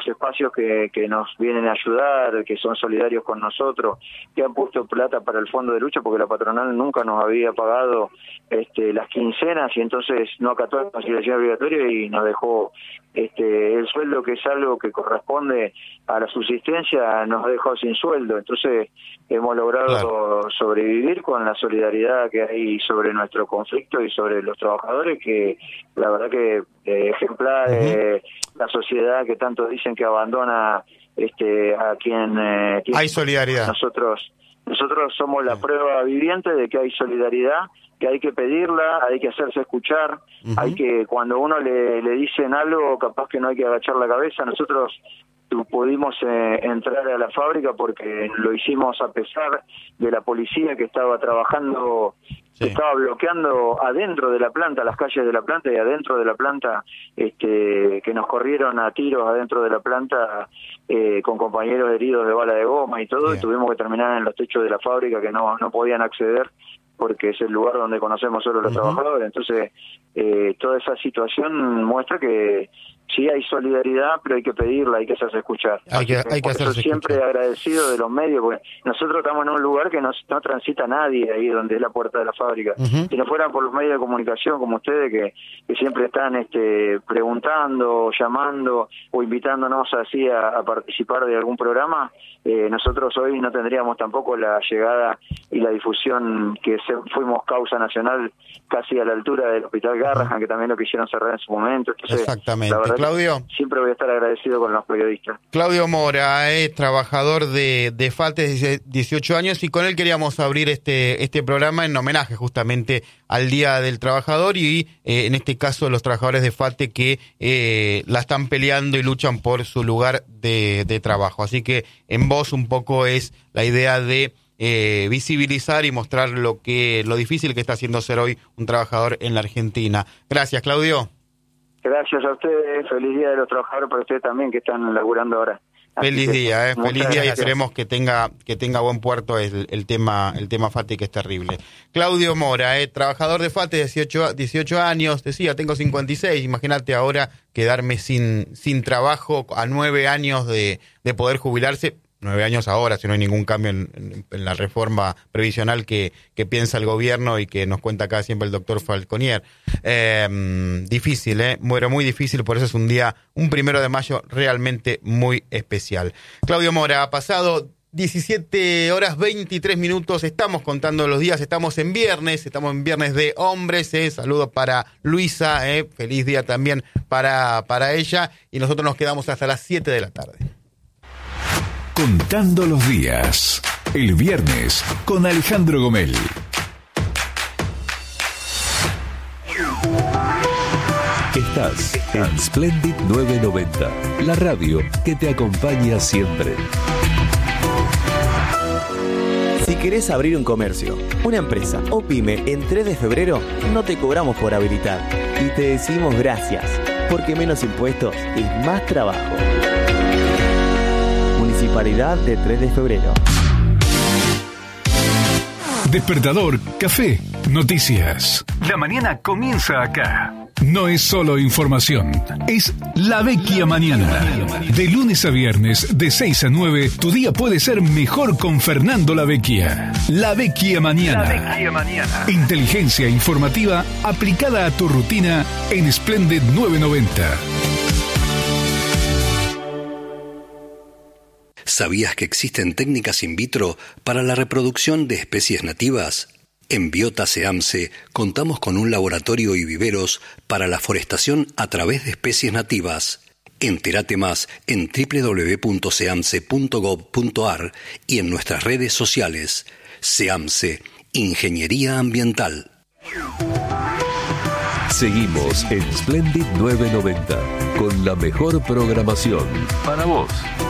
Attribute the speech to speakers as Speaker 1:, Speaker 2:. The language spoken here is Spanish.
Speaker 1: espacios que nos vienen a ayudar, que son solidarios con nosotros, que han puesto plata para el fondo de lucha, porque la patronal nunca nos había pagado las quincenas, y entonces no acató la conciliación obligatoria y nos dejó el sueldo, que es algo que corresponde a la subsistencia, nos dejó sin sueldo. Entonces hemos logrado sobrevivir con la solidaridad que hay sobre nuestro conflicto y sobre los trabajadores, que la verdad que ejemplar la sociedad que tanto dicen que abandona a quien
Speaker 2: hay solidaridad.
Speaker 1: Nosotros somos la prueba viviente de que hay solidaridad, que hay que pedirla, hay que hacerse escuchar, hay que, cuando uno le dicen algo, capaz que no hay que agachar la cabeza. Nosotros pudimos entrar a la fábrica porque lo hicimos a pesar de la policía que estaba trabajando, que estaba bloqueando adentro de la planta, las calles de la planta, y adentro de la planta, que nos corrieron a tiros adentro de la planta, con compañeros heridos de bala de goma y todo, y tuvimos que terminar en los techos de la fábrica, que no podían acceder, porque es el lugar donde conocemos solo los trabajadores. Entonces, toda esa situación muestra que sí hay solidaridad, pero hay que pedirla, hay que hacerse escuchar. Hay que hacerse siempre escuchar. Agradecido de los medios, porque nosotros estamos en un lugar que no transita nadie, ahí donde es la puerta de la fábrica. Si no fueran por los medios de comunicación como ustedes, que siempre están preguntando, llamando o invitándonos así a participar de algún programa, nosotros hoy no tendríamos tampoco la llegada y la difusión que fuimos causa nacional casi a la altura del Hospital Garrahan, que también lo quisieron cerrar en su momento. Entonces,
Speaker 2: exactamente. Claudio,
Speaker 1: siempre voy a estar agradecido con los periodistas.
Speaker 2: Claudio Mora es trabajador de FALTE desde 18 años, y con él queríamos abrir este programa en homenaje justamente al Día del Trabajador, y en este caso los trabajadores de FALTE que la están peleando y luchan por su lugar de trabajo. Así que en vos un poco es la idea de visibilizar y mostrar lo difícil que está haciendo ser hoy un trabajador en la Argentina. Gracias, Claudio.
Speaker 1: Gracias a ustedes, feliz Día de los Trabajadores para ustedes también que están laburando ahora.
Speaker 2: Feliz día, feliz día, y esperemos que tenga buen puerto el tema FALTE, que es terrible. Claudio Mora, trabajador de FALTE, 18 años, decía, tengo 56, imagínate ahora quedarme sin trabajo a 9 años de poder jubilarse. 9 años ahora, si no hay ningún cambio en la reforma previsional que piensa el gobierno y que nos cuenta acá siempre el doctor Falconier. Difícil, muy difícil, por eso es un 1 de mayo realmente muy especial. Claudio Mora, ha pasado 17 horas 23 minutos, estamos contando los días, estamos en viernes de hombres, saludo para Luisa, feliz día también para ella, y nosotros nos quedamos hasta las 7 de la tarde.
Speaker 3: Contando los días, el viernes con Alejandro Gomel. Estás en Splendid 990, la radio que te acompaña siempre.
Speaker 4: Si querés abrir un comercio, una empresa o pyme en 3 de febrero, no te cobramos por habilitar y te decimos gracias, porque menos impuestos es más trabajo. Municipalidad de 3 de febrero.
Speaker 3: Despertador, café, noticias. La mañana comienza acá. No es solo información, es La Vecchia Mañana. De lunes a viernes, de 6 a 9, tu día puede ser mejor con Fernando La Vecchia. La Vecchia Mañana. La Vecchia Mañana. Inteligencia informativa aplicada a tu rutina en Splendid 990.
Speaker 5: ¿Sabías que existen técnicas in vitro para la reproducción de especies nativas? En Biota SEAMSE contamos con un laboratorio y viveros para la forestación a través de especies nativas. Entérate más en www.seamse.gov.ar y en nuestras redes sociales. SEAMSE, Ingeniería Ambiental.
Speaker 3: Seguimos en Splendid 990 con la mejor programación para vos.